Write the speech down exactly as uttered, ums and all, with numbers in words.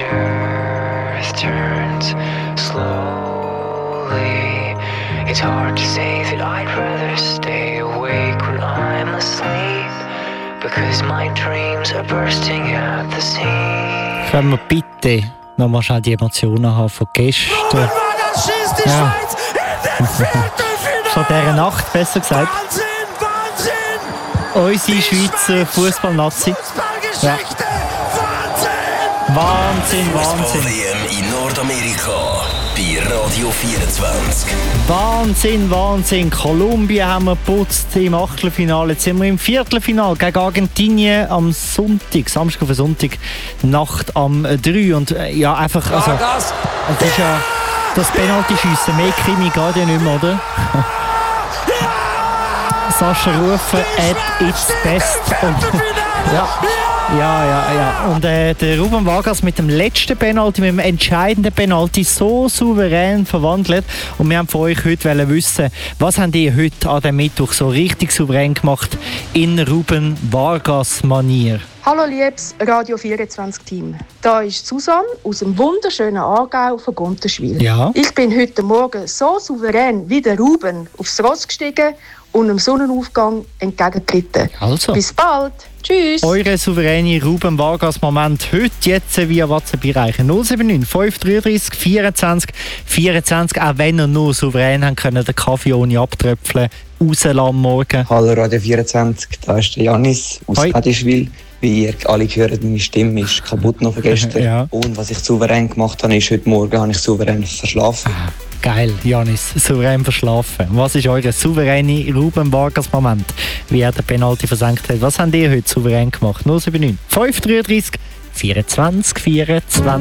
earth turns slowly. It's hard to say that I'd rather stay awake when I'm asleep, because my dreams are bursting at the seams. Können wir bitte nochmal schnell die Emotionen haben von gestern? Ruben Vargas schießt die Ja. Schweiz in den Viertelfinale. Von dieser Nacht, besser gesagt. Wahnsinn, Wahnsinn! Unsere Schweizer Fußballnazi. Fußballgeschichte! Wahnsinn! Wahnsinn, Wahnsinn. Fußball-W M in Nordamerika bei Radio vierundzwanzig. Wahnsinn, Wahnsinn. Kolumbien haben wir geputzt im Achtelfinale. Jetzt sind wir im Viertelfinale gegen Argentinien am Sonntag, Samstag auf Sonntag, Nacht am drei. Und äh, ja, einfach, also, Vargas. das ist ja das Penalty-Schiessen. Mehr Krimi geht ja nicht mehr, oder? Sascha Rufer at its best. Und, ja. Ja, ja, ja. Und äh, der Ruben Vargas mit dem letzten Penalty, mit dem entscheidenden Penalty, so souverän verwandelt. Und wir haben von euch heute wollen wissen, was habt ihr heute an dem Mittwoch so richtig souverän gemacht in Ruben Vargas-Manier? Hallo liebes Radio vierundzwanzig-Team. Da ist Susanne aus dem wunderschönen Aargau von Gunterschwil. Ja. Ich bin heute Morgen so souverän wie der Ruben aufs Ross gestiegen und dem Sonnenaufgang entgegengetreten. Also. Bis bald. Tschüss. Eure souveräne Ruben Vargas-Moment heute jetzt via WhatsApp erreichen. null sieben neun fünf drei drei vierundzwanzig vierundzwanzig. Auch wenn ihr nur souverän habt, können den Kaffee ohne abtröpfeln rauslassen am Morgen. Hallo Radio vierundzwanzig, da ist der Janis aus Hoi. Pedischwil. Wie ihr alle gehört, meine Stimme ist kaputt noch von gestern. Ja. Und was ich souverän gemacht habe, ist, heute Morgen habe ich souverän verschlafen. Geil, Janis, souverän verschlafen. Was ist euer souveräne Ruben Vargas-Moment, wie er den Penalty versenkt hat? Was habt ihr heute souverän gemacht? null sieben neun fünf drei drei vierundzwanzig vierundzwanzig.